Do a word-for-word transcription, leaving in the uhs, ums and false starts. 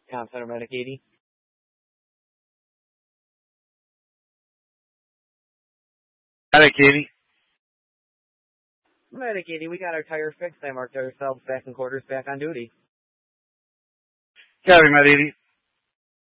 Town Center Medic eighty. Medic eighty. Medic eighty, we got our tire fixed. I marked ourselves back in quarters back on duty. Copy, Med eighty.